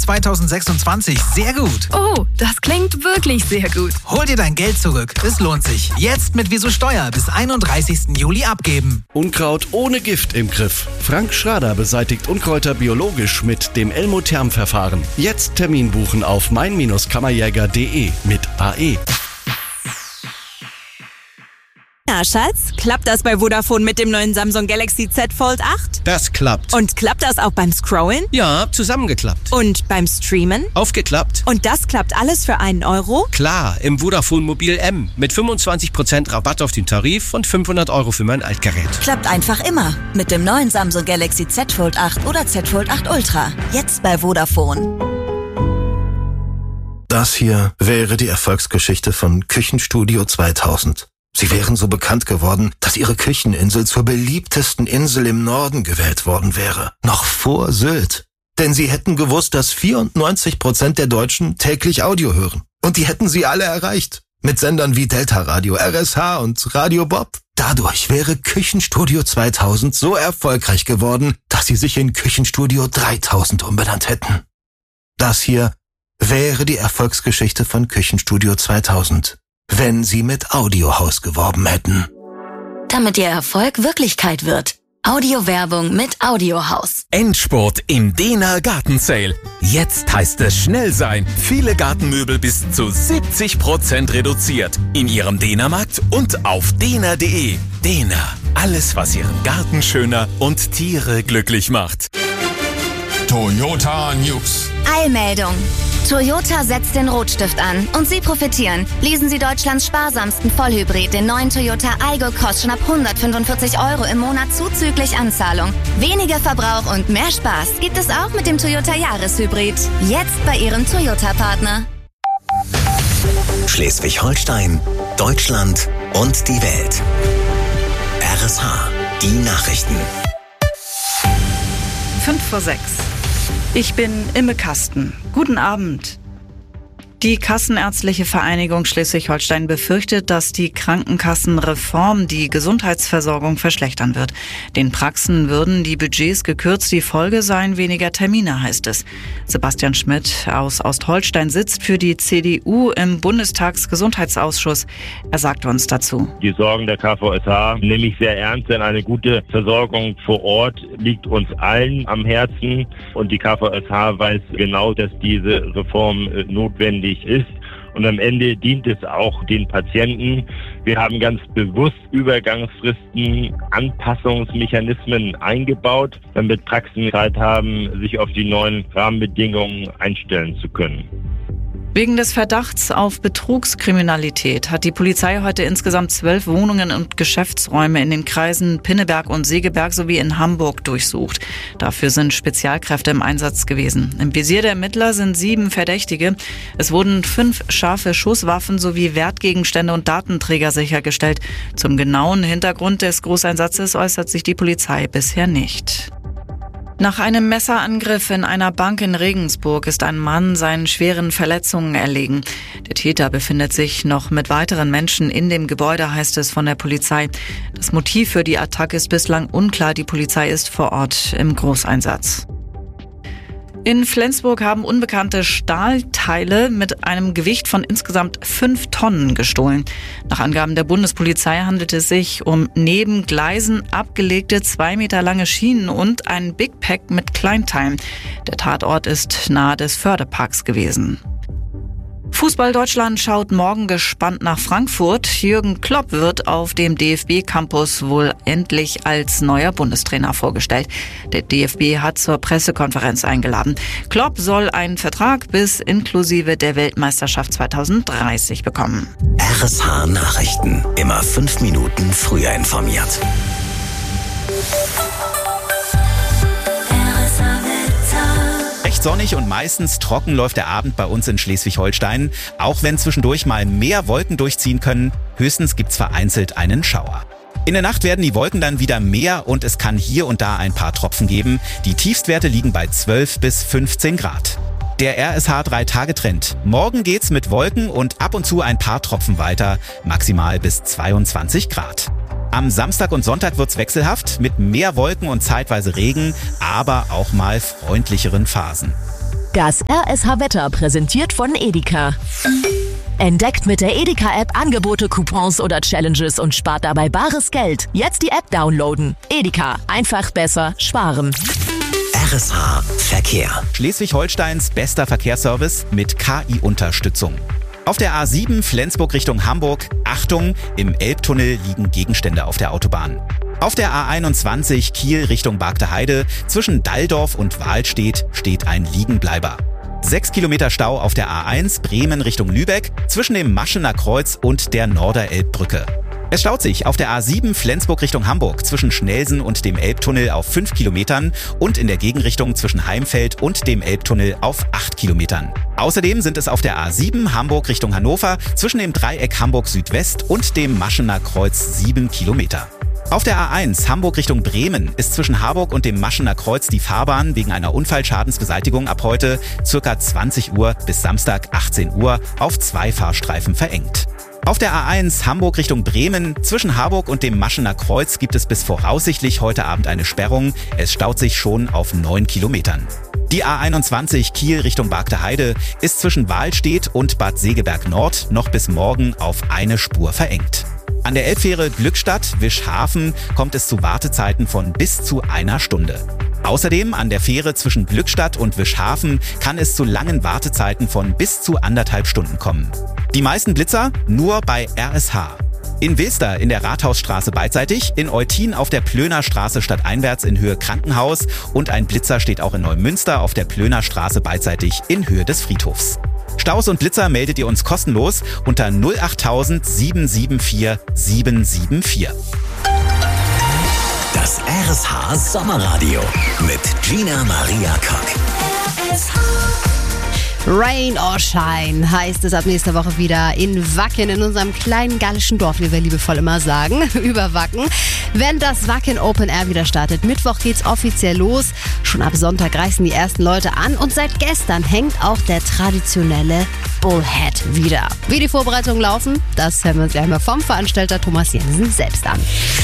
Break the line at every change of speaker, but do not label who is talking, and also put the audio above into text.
2026 sehr gut.
Oh, das klingt wirklich sehr gut.
Hol dir dein Geld zurück. Es lohnt sich. Jetzt mit Wieso Steuer bis 31. Juli abgeben.
Unkraut ohne Gift im Griff. Frank Schrader beseitigt Unkräuter biologisch mit dem Elmotherm-Verfahren. Jetzt Termin buchen auf mein-kammerjäger.de mit AE.
Na, Schatz, klappt das bei Vodafone mit dem neuen Samsung Galaxy Z Fold 8?
Das klappt.
Und klappt das auch beim Scrollen?
Ja, zusammengeklappt.
Und beim Streamen?
Aufgeklappt.
Und das klappt alles für einen Euro?
Klar, im Vodafone Mobil M mit 25% Rabatt auf den Tarif und 500 Euro für mein Altgerät.
Klappt einfach immer mit dem neuen Samsung Galaxy Z Fold 8 oder Z Fold 8 Ultra. Jetzt bei Vodafone.
Das hier wäre die Erfolgsgeschichte von Küchenstudio 2000. Sie wären so bekannt geworden, dass ihre Kücheninsel zur beliebtesten Insel im Norden gewählt worden wäre. Noch vor Sylt. Denn sie hätten gewusst, dass 94% der Deutschen täglich Audio hören. Und die hätten sie alle erreicht. Mit Sendern wie Delta Radio, RSH und Radio Bob. Dadurch wäre Küchenstudio 2000 so erfolgreich geworden, dass sie sich in Küchenstudio 3000 umbenannt hätten. Das hier wäre die Erfolgsgeschichte von Küchenstudio 2000. Wenn sie mit Audiohaus geworben hätten.
Damit ihr Erfolg Wirklichkeit wird. Audiowerbung mit Audiohaus.
Endspurt im Dena Garten Sale. Jetzt heißt es schnell sein. Viele Gartenmöbel bis zu 70% reduziert. In Ihrem Dena-Markt und auf dena.de. Dena. Alles, was Ihren Garten schöner und Tiere glücklich macht.
Toyota News.
Eilmeldung. Toyota setzt den Rotstift an und Sie profitieren. Lesen Sie Deutschlands sparsamsten Vollhybrid, den neuen Toyota Aygo Cross schon ab 145 Euro im Monat zuzüglich Anzahlung. Weniger Verbrauch und mehr Spaß gibt es auch mit dem Toyota Jahreshybrid. Jetzt bei Ihrem Toyota-Partner.
Schleswig-Holstein, Deutschland und die Welt. RSH, die Nachrichten.
5:06. Ich bin Imme Kasten. Guten Abend. Die Kassenärztliche Vereinigung Schleswig-Holstein befürchtet, dass die Krankenkassenreform die Gesundheitsversorgung verschlechtern wird. Den Praxen würden die Budgets gekürzt, die Folge seien weniger Termine, heißt es. Sebastian Schmidt aus Ostholstein sitzt für die CDU im Bundestagsgesundheitsausschuss. Er sagt uns dazu.
Die Sorgen der KVSH nehme ich sehr ernst, denn eine gute Versorgung vor Ort liegt uns allen am Herzen. Und die KVSH weiß genau, dass diese Reform notwendig ist. Und am Ende dient es auch den Patienten. Wir haben ganz bewusst Übergangsfristen, Anpassungsmechanismen eingebaut, damit Praxen Zeit haben, sich auf die neuen Rahmenbedingungen einstellen zu können.
Wegen des Verdachts auf Betrugskriminalität hat die Polizei heute insgesamt 12 Wohnungen und Geschäftsräume in den Kreisen Pinneberg und Segeberg sowie in Hamburg durchsucht. Dafür sind Spezialkräfte im Einsatz gewesen. Im Visier der Ermittler sind 7 Verdächtige. Es wurden 5 scharfe Schusswaffen sowie Wertgegenstände und Datenträger sichergestellt. Zum genauen Hintergrund des Großeinsatzes äußert sich die Polizei bisher nicht. Nach einem Messerangriff in einer Bank in Regensburg ist ein Mann seinen schweren Verletzungen erlegen. Der Täter befindet sich noch mit weiteren Menschen in dem Gebäude, heißt es von der Polizei. Das Motiv für die Attacke ist bislang unklar. Die Polizei ist vor Ort im Großeinsatz. In Flensburg haben Unbekannte Stahlteile mit einem Gewicht von insgesamt 5 Tonnen gestohlen. Nach Angaben der Bundespolizei handelt es sich um neben Gleisen abgelegte 2 Meter lange Schienen und ein Big Pack mit Kleinteilen. Der Tatort ist nahe des Förderparks gewesen. Fußball Deutschland schaut morgen gespannt nach Frankfurt. Jürgen Klopp wird auf dem DFB-Campus wohl endlich als neuer Bundestrainer vorgestellt. Der DFB hat zur Pressekonferenz eingeladen. Klopp soll einen Vertrag bis inklusive der Weltmeisterschaft 2030 bekommen.
RSH Nachrichten. Immer 5 Minuten früher informiert.
Recht sonnig und meistens trocken läuft der Abend bei uns in Schleswig-Holstein. Auch wenn zwischendurch mal mehr Wolken durchziehen können, höchstens gibt's vereinzelt einen Schauer. In der Nacht werden die Wolken dann wieder mehr und es kann hier und da ein paar Tropfen geben. Die Tiefstwerte liegen bei 12 bis 15 Grad. Der RSH 3-Tage-Trend. Morgen geht's mit Wolken und ab und zu ein paar Tropfen weiter, maximal bis 22 Grad. Am Samstag und Sonntag wird's wechselhaft mit mehr Wolken und zeitweise Regen, aber auch mal freundlicheren Phasen.
Das RSH-Wetter präsentiert von Edeka. Entdeckt mit der Edeka-App Angebote, Coupons oder Challenges und spart dabei bares Geld. Jetzt die App downloaden. Edeka. Einfach besser sparen.
RSH Verkehr.
Schleswig-Holsteins bester Verkehrsservice mit KI-Unterstützung. Auf der A7 Flensburg Richtung Hamburg, Achtung, im Elbtunnel liegen Gegenstände auf der Autobahn. Auf der A21 Kiel Richtung Bargteheide zwischen Dalldorf und Wahlstedt steht ein Liegenbleiber. 6 Kilometer Stau auf der A1 Bremen Richtung Lübeck zwischen dem Maschener Kreuz und der Norderelbbrücke. Es staut sich auf der A7 Flensburg Richtung Hamburg zwischen Schnelsen und dem Elbtunnel auf 5 Kilometern und in der Gegenrichtung zwischen Heimfeld und dem Elbtunnel auf 8 Kilometern. Außerdem sind es auf der A7 Hamburg Richtung Hannover zwischen dem Dreieck Hamburg Südwest und dem Maschener Kreuz 7 Kilometer. Auf der A1 Hamburg Richtung Bremen ist zwischen Harburg und dem Maschener Kreuz die Fahrbahn wegen einer Unfallschadensbeseitigung ab heute ca. 20 Uhr bis Samstag 18 Uhr auf 2 Fahrstreifen verengt. Auf der A1 Hamburg Richtung Bremen zwischen Harburg und dem Maschener Kreuz gibt es bis voraussichtlich heute Abend eine Sperrung. Es staut sich schon auf 9 Kilometern. Die A21 Kiel Richtung Bargteheide ist zwischen Wahlstedt und Bad Segeberg Nord noch bis morgen auf eine Spur verengt. An der Elbfähre Glückstadt-Wischhafen kommt es zu Wartezeiten von bis zu 1 Stunde. Außerdem an der Fähre zwischen Glückstadt und Wischhafen kann es zu langen Wartezeiten von bis zu 1,5 Stunden kommen. Die meisten Blitzer nur bei RSH. In Wilster in der Rathausstraße beidseitig, in Eutin auf der Plöner Straße stadteinwärts in Höhe Krankenhaus und ein Blitzer steht auch in Neumünster auf der Plöner Straße beidseitig in Höhe des Friedhofs. Staus und Blitzer meldet ihr uns kostenlos unter 08000 774 774.
Das RSH Sommerradio mit Gina Maria Kock.
Rain or Shine heißt es ab nächster Woche wieder in Wacken, in unserem kleinen gallischen Dorf, wie wir liebevoll immer sagen, über Wacken. Wenn das Wacken Open Air wieder startet, Mittwoch geht's offiziell los. Schon ab Sonntag reisen die ersten Leute an und seit gestern hängt auch der traditionelle Bullhead wieder. Wie die Vorbereitungen laufen, das hören wir uns gleich mal vom Veranstalter Thomas Jensen selbst an.